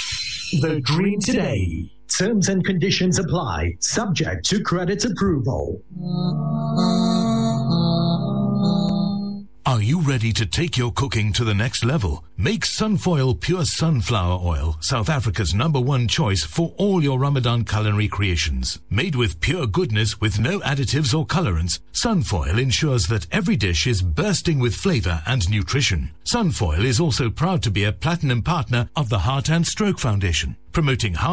the dream today. Terms and conditions apply. Subject to credit approval. Are you ready to take your cooking to the next level? Make Sunfoil Pure Sunflower Oil South Africa's number one choice for all your Ramadan culinary creations. Made with pure goodness with no additives or colorants, Sunfoil ensures that every dish is bursting with flavor and nutrition. Sunfoil is also proud to be a platinum partner of the Heart and Stroke Foundation, promoting heart